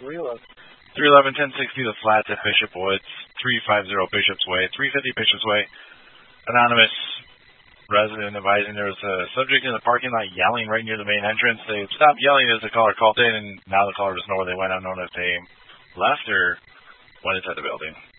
311. 311 1060 The Flats at Bishop Woods, 350 Bishop's Way, 350 Bishop's Way. Anonymous resident advising there was a subject in the parking lot yelling right near the main entrance. They stopped yelling as the caller called in, and now the caller doesn't know where they went. Unknown if they left or went inside the building.